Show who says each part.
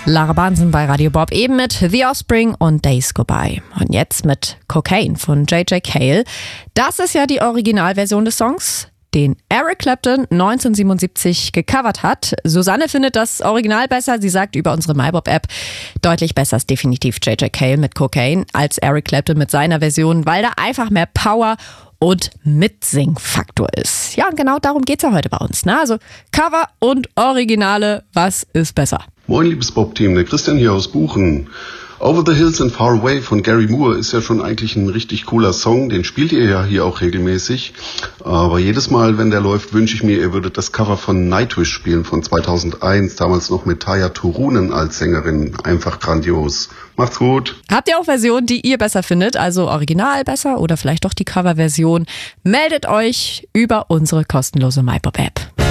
Speaker 1: Lara Bansen bei Radio Bob, eben mit The Offspring und Days Go By. Und jetzt mit Cocaine von J.J. Cale. Das ist ja die Originalversion des Songs, den Eric Clapton 1977 gecovert hat. Susanne findet das Original besser. Sie sagt über unsere MyBob-App, deutlich besser ist definitiv J.J. Cale mit Cocaine als Eric Clapton mit seiner Version, weil da einfach mehr Power und Mitsingfaktor ist. Ja, und genau darum geht's ja heute bei uns. Ne? Also Cover und Originale, was ist besser?
Speaker 2: Moin, liebes Bob-Team, der Christian hier aus Buchen. Over the Hills and Far Away von Gary Moore ist ja schon eigentlich ein richtig cooler Song. Den spielt ihr ja hier auch regelmäßig. Aber jedes Mal, wenn der läuft, wünsche ich mir, ihr würdet das Cover von Nightwish spielen von 2001. Damals noch mit Tarja Turunen als Sängerin. Einfach grandios. Macht's gut.
Speaker 1: Habt ihr auch Versionen, die ihr besser findet? Also Original besser oder vielleicht doch die Coverversion? Meldet euch über unsere kostenlose MyBob-App.